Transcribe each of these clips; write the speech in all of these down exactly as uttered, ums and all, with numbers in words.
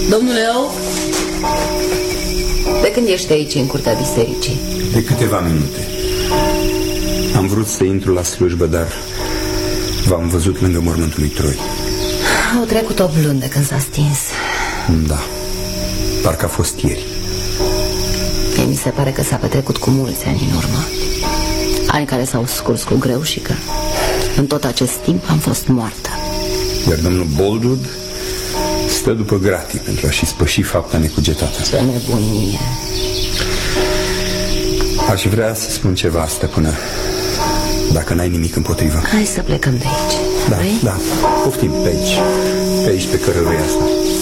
Domnule Ou, de când ești aici în curtea bisericii? De câteva minute. Am vrut să intru la slujbă, dar v-am văzut lângă mormântul lui Troi. Au trecut opt luni de când s-a stins. Da, parcă a fost ieri. Mie mi se pare că s-a petrecut cu mulți ani în urmă. Ani care s-au scurs cu greu și că în tot acest timp am fost moartă. Iar domnul Boldwood stă după gratii pentru a-și spăși fapta necugetată. Ce nebunie. Aș vrea să spun ceva, stăpână, dacă n-ai nimic împotrivă. Hai să plecăm de aici. Da, Vrei? da, poftim pe aici. Pe aici, pe cărăruia asta.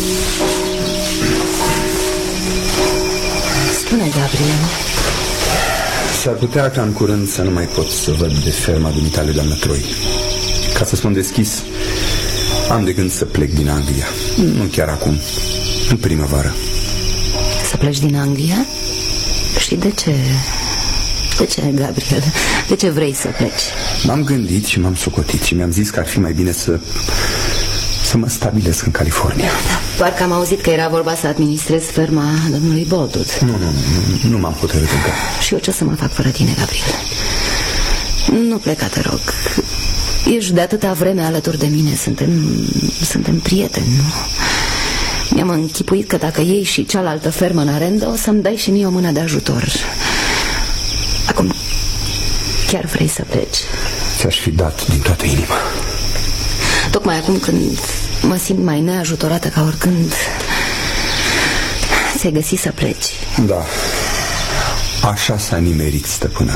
Spune, Gabriel. S-ar putea ca în curând să nu mai pot să văd de ferma dumitale, doamnă Troi. Ca să spun deschis, am de gând să plec din Anglia. Nu chiar acum, în primăvară. Să pleci din Anglia? Și de ce? De ce, Gabriel? De ce vrei să pleci? M-am gândit și m-am socotit și mi-am zis că ar fi mai bine să Să mă stabilesc în California. Da, doar că am auzit că era vorba să administrez ferma domnului Boldwood. Nu, nu, nu, nu m-am hotărât încă. Și eu ce să mă fac fără tine, Gabriel? Nu pleca, te rog. Ești de atâta vreme alături de mine. Suntem, suntem prieteni, nu? Mi-am închipuit că dacă iei și cealaltă fermă în arendă, o să-mi dai și mie o mână de ajutor. Acum, chiar vrei să pleci? Ți-aș fi dat din toată inima. Tocmai acum când mă simt mai neajutorată ca oricând, ți-ai găsit să pleci. Da, așa s-a nimerit, stăpână.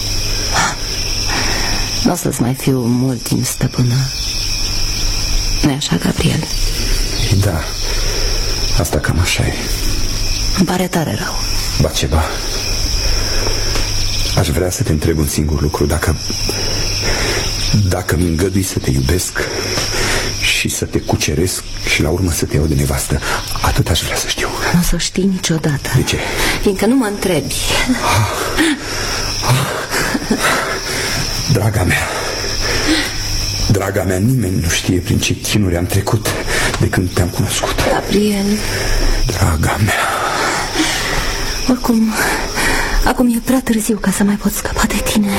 Nu o să-ți mai fiu mult timp stăpână. Nu-i așa, Gabriel? Da, asta cam așa e. Îmi pare tare rău. Baceba, aș vrea să te întreb un singur lucru. Dacă Dacă mi îngădui să te iubesc și să te cuceresc și la urmă să te iau de nevastă, atât aș vrea să știu. Nu o să știi niciodată. De ce? Fiindcă nu mă întrebi. ah, ah, Draga mea, Draga mea, nimeni nu știe prin ce chinuri am trecut de când te-am cunoscut. Gabriel, Draga mea. oricum, acum e prea târziu ca să mai pot scăpa de tine.